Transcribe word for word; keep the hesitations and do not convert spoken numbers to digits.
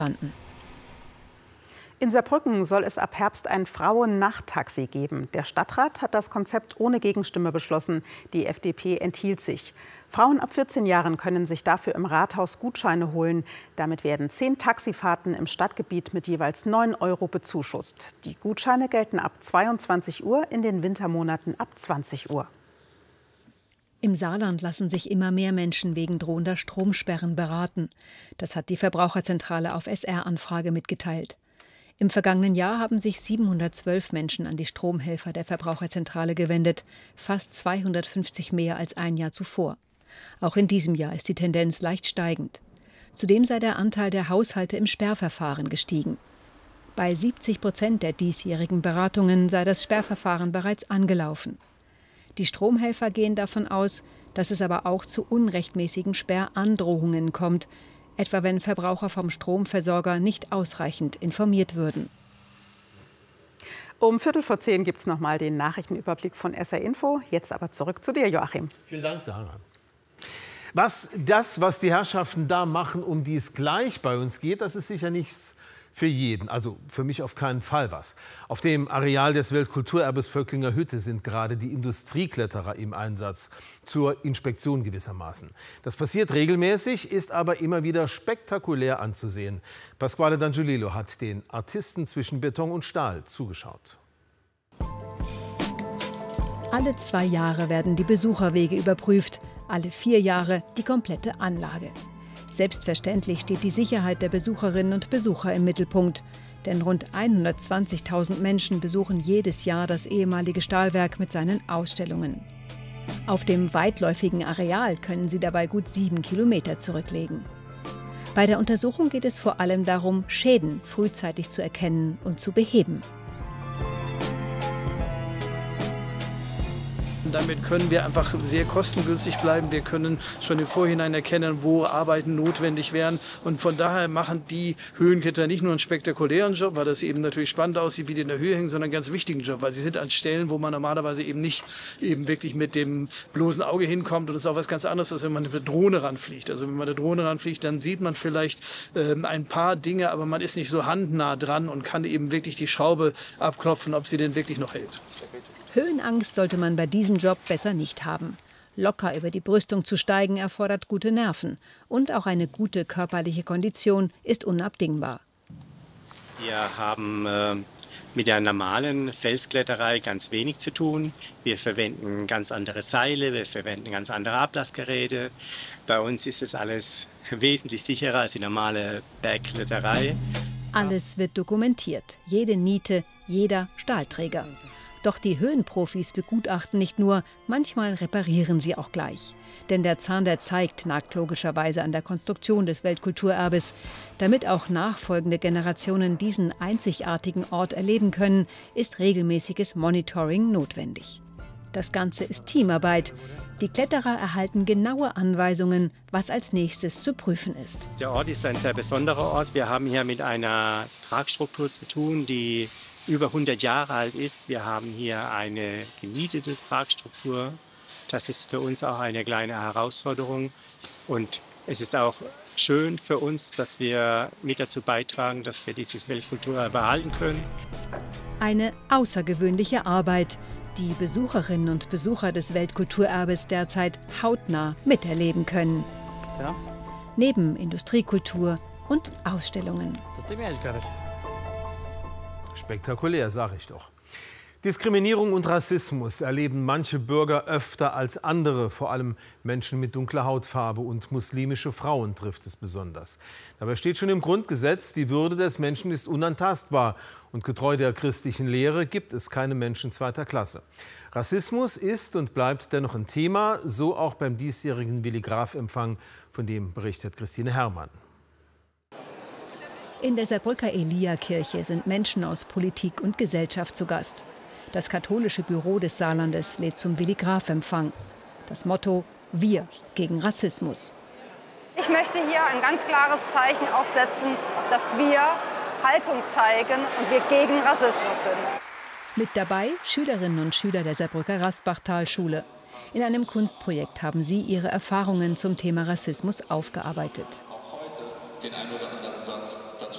In Saarbrücken soll es ab Herbst ein Frauen-Nachttaxi geben. Der Stadtrat hat das Konzept ohne Gegenstimme beschlossen. Die F D P enthielt sich. Frauen ab vierzehn Jahren können sich dafür im Rathaus Gutscheine holen. Damit werden zehn Taxifahrten im Stadtgebiet mit jeweils neun Euro bezuschusst. Die Gutscheine gelten ab zweiundzwanzig Uhr, in den Wintermonaten ab zwanzig Uhr. Im Saarland lassen sich immer mehr Menschen wegen drohender Stromsperren beraten. Das hat die Verbraucherzentrale auf S R-Anfrage mitgeteilt. Im vergangenen Jahr haben sich siebenhundertzwölf Menschen an die Stromhelfer der Verbraucherzentrale gewendet, fast zweihundertfünfzig mehr als ein Jahr zuvor. Auch in diesem Jahr ist die Tendenz leicht steigend. Zudem sei der Anteil der Haushalte im Sperrverfahren gestiegen. Bei siebzig Prozent der diesjährigen Beratungen sei das Sperrverfahren bereits angelaufen. Die Stromhelfer gehen davon aus, dass es aber auch zu unrechtmäßigen Sperrandrohungen kommt, etwa wenn Verbraucher vom Stromversorger nicht ausreichend informiert würden. Um Viertel vor zehn gibt es noch mal den Nachrichtenüberblick von S R Info. Jetzt aber zurück zu dir, Joachim. Vielen Dank, Sarah. Was das, was die Herrschaften da machen, um die es gleich bei uns geht, das ist sicher nichts für jeden. Also für mich auf keinen Fall was. Auf dem Areal des Weltkulturerbes Völklinger Hütte sind gerade die Industriekletterer im Einsatz, zur Inspektion gewissermaßen. Das passiert regelmäßig, ist aber immer wieder spektakulär anzusehen. Pasquale D'Angiolillo hat den Artisten zwischen Beton und Stahl zugeschaut. Alle zwei Jahre werden die Besucherwege überprüft, alle vier Jahre die komplette Anlage. Selbstverständlich steht die Sicherheit der Besucherinnen und Besucher im Mittelpunkt. Denn rund hundertzwanzigtausend Menschen besuchen jedes Jahr das ehemalige Stahlwerk mit seinen Ausstellungen. Auf dem weitläufigen Areal können sie dabei gut sieben Kilometer zurücklegen. Bei der Untersuchung geht es vor allem darum, Schäden frühzeitig zu erkennen und zu beheben. Damit können wir einfach sehr kostengünstig bleiben. Wir können schon im Vorhinein erkennen, wo Arbeiten notwendig wären. Und von daher machen die Höhenketter nicht nur einen spektakulären Job, weil das eben natürlich spannend aussieht, wie die in der Höhe hängen, sondern einen ganz wichtigen Job, weil sie sind an Stellen, wo man normalerweise eben nicht eben wirklich mit dem bloßen Auge hinkommt. Und das ist auch was ganz anderes, als wenn man mit der Drohne ranfliegt. Also wenn man mit der Drohne ranfliegt, dann sieht man vielleicht ähm, ein paar Dinge, aber man ist nicht so handnah dran und kann eben wirklich die Schraube abklopfen, ob sie denn wirklich noch hält. Höhenangst sollte man bei diesem Job besser nicht haben. Locker über die Brüstung zu steigen erfordert gute Nerven. Und auch eine gute körperliche Kondition ist unabdingbar. Wir haben äh, mit der normalen Felskletterei ganz wenig zu tun. Wir verwenden ganz andere Seile, wir verwenden ganz andere Ablassgeräte. Bei uns ist es alles wesentlich sicherer als die normale Bergkletterei. Alles wird dokumentiert. Jede Niete, jeder Stahlträger. Doch die Höhenprofis begutachten nicht nur, manchmal reparieren sie auch gleich. Denn der Zahn der Zeit nagt logischerweise an der Konstruktion des Weltkulturerbes. Damit auch nachfolgende Generationen diesen einzigartigen Ort erleben können, ist regelmäßiges Monitoring notwendig. Das Ganze ist Teamarbeit. Die Kletterer erhalten genaue Anweisungen, was als nächstes zu prüfen ist. Der Ort ist ein sehr besonderer Ort. Wir haben hier mit einer Tragstruktur zu tun, die über hundert Jahre alt ist. Wir haben hier eine genietete Tragstruktur. Das ist für uns auch eine kleine Herausforderung. Und es ist auch schön für uns, dass wir mit dazu beitragen, dass wir dieses Weltkulturerbe erhalten können. Eine außergewöhnliche Arbeit, die Besucherinnen und Besucher des Weltkulturerbes derzeit hautnah miterleben können. Ja. Neben Industriekultur und Ausstellungen. Spektakulär, sage ich doch. Diskriminierung und Rassismus erleben manche Bürger öfter als andere. Vor allem Menschen mit dunkler Hautfarbe und muslimische Frauen trifft es besonders. Dabei steht schon im Grundgesetz, die Würde des Menschen ist unantastbar. Und getreu der christlichen Lehre gibt es keine Menschen zweiter Klasse. Rassismus ist und bleibt dennoch ein Thema, so auch beim diesjährigen Willi Graf-Empfang, von dem berichtet Christine Herrmann. In der Saarbrücker Elia-Kirche sind Menschen aus Politik und Gesellschaft zu Gast. Das katholische Büro des Saarlandes lädt zum Willi Graf-Empfang. Das Motto: Wir gegen Rassismus. Ich möchte hier ein ganz klares Zeichen auch setzen, dass wir Haltung zeigen und wir gegen Rassismus sind. Mit dabei Schülerinnen und Schüler der Saarbrücker Rastbachtal-Schule. In einem Kunstprojekt haben sie ihre Erfahrungen zum Thema Rassismus aufgearbeitet. Den einen oder anderen Satz dazu